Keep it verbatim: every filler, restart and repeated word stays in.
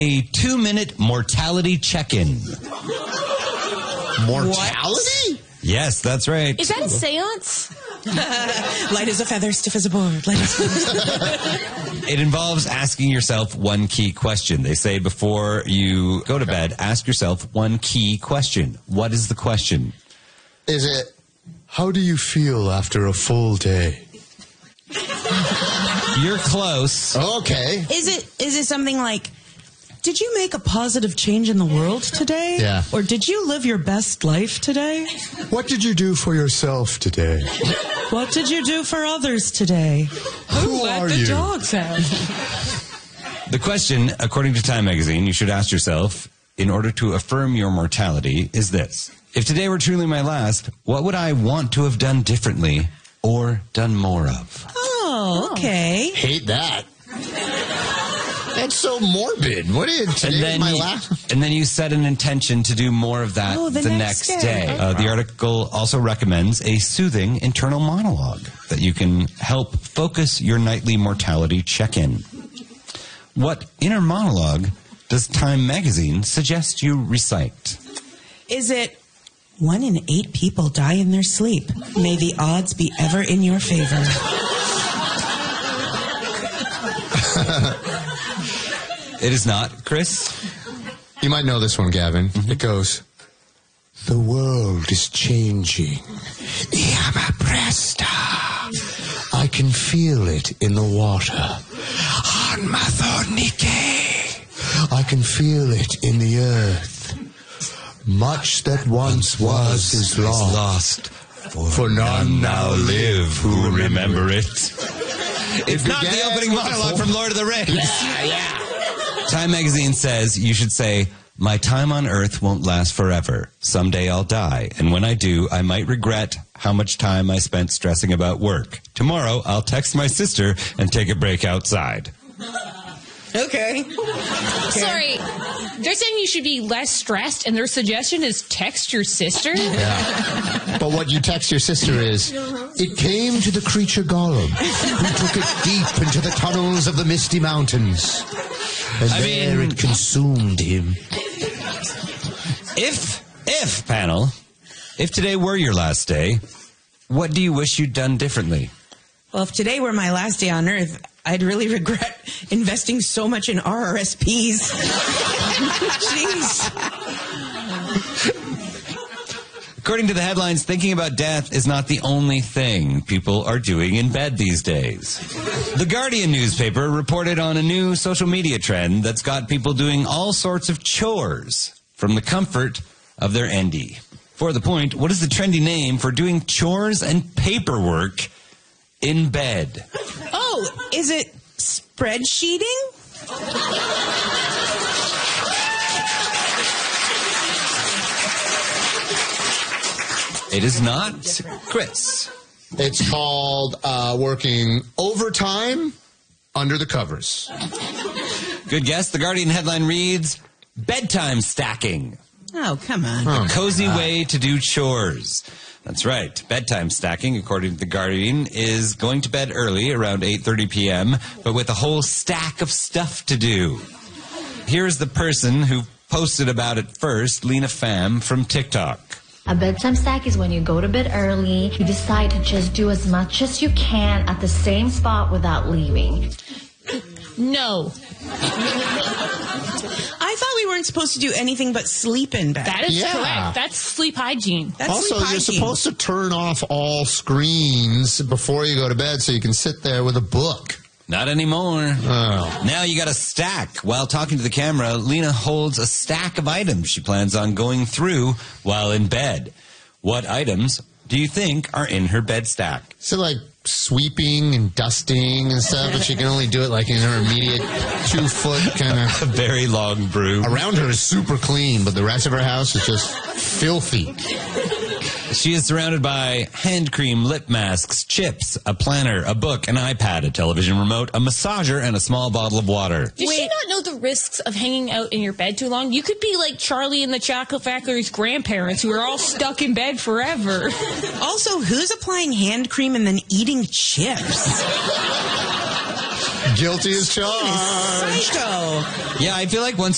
A two-minute mortality check-in. Mortality? Yes, that's right. Is that a seance? Light as a feather, stiff as a board. Light as a feather. It involves asking yourself one key question. They say before you go to bed, ask yourself one key question. What is the question? Is it, how do you feel after a full day? You're close. Okay. Is it is it something like, did you make a positive change in the world today? Yeah. Or did you live your best life today? What did you do for yourself today? What did you do for others today? Who Let are the you? dogs out. The question, according to Time Magazine, you should ask yourself, in order to affirm your mortality, is this. If today were truly my last, what would I want to have done differently or done more of? Oh, okay. Hate that. That's so morbid. What is today? And then, my you, last? and then you set an intention to do more of that Oh, the the next next, day. day. Uh, the article also recommends a soothing internal monologue that you can help focus your nightly mortality check-in. What inner monologue does Time Magazine suggest you recite? Is it, one in eight people die in their sleep. May the odds be ever in your favor. It is not. Chris? You might know this one, Gavin. Mm-hmm. It goes, the world is changing. Iama presta. I can feel it in the water. Hanmathonike. I can feel it in the earth. Much that once was is lost. lost. For, For none now live who remember it. It's not the began opening with monologue the- from Lord of the Rings. Yeah, yeah. Time Magazine says you should say, my time on Earth won't last forever. Someday I'll die, and when I do, I might regret how much time I spent stressing about work. Tomorrow, I'll text my sister and take a break outside. Okay. Sorry, they're saying you should be less stressed, and their suggestion is text your sister? Yeah. But what you text your sister is, it came to the creature Gollum, who took it deep into the tunnels of the misty mountains. And I there mean- it consumed him. If, if, panel, if today were your last day, what do you wish you'd done differently? Well, if today were my last day on Earth, I'd really regret investing so much in R R S Ps. Jeez. According to the headlines, thinking about death is not the only thing people are doing in bed these days. The Guardian newspaper reported on a new social media trend that's got people doing all sorts of chores from the comfort of their N-D. For the point, what is the trendy name for doing chores and paperwork in bed? Oh, is it spreadsheeting? It is not. Chris. It's called uh, working overtime under the covers. Good guess. The Guardian headline reads, bedtime stacking. Oh, come on. Oh, A cozy way to do chores. That's right. Bedtime stacking, according to The Guardian, is going to bed early, around eight thirty p.m., but with a whole stack of stuff to do. Here's the person who posted about it first, Lena Pham from TikTok. A bedtime stack is when you go to bed early, you decide to just do as much as you can at the same spot without leaving. No. I thought we weren't supposed to do anything but sleep in bed. That is Yeah. correct. That's sleep hygiene. That's Also, sleep you're hygiene. supposed to turn off all screens before you go to bed so you can sit there with a book. Not anymore. Oh. Now you got a stack. While talking to the camera, Lena holds a stack of items she plans on going through while in bed. What items do you think are in her bed stack? So like sweeping and dusting and stuff, but she can only do it like in her immediate two foot kind A of. very long broom. Around her is super clean, but the rest of her house is just filthy. She is surrounded by hand cream, lip masks, chips, a planner, a book, an iPad, a television remote, a massager, and a small bottle of water. Does she not know the risks of hanging out in your bed too long? You could be like Charlie and the Chocolate Factory's grandparents who are all stuck in bed forever. Also, who's applying hand cream and then eating chips? Guilty as charged. Psycho. Yeah, I feel like once